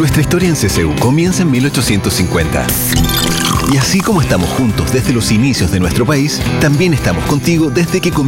Nuestra historia en CCU comienza en 1850. Y así como estamos juntos desde los inicios de nuestro país, también estamos contigo desde que